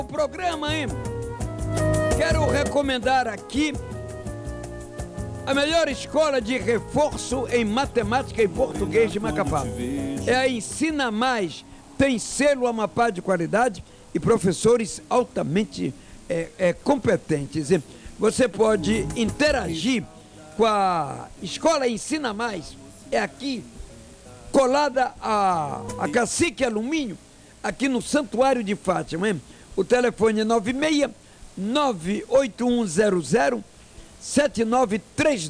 O programa, hein? Quero recomendar aqui a melhor escola de reforço em matemática e português de Macapá. É a Ensina Mais, tem selo Amapá de qualidade e professores altamente competentes. Você pode interagir com a escola Ensina Mais, é aqui, colada a Cacique Alumínio, aqui no Santuário de Fátima, hein? O telefone é 96 98100 7932.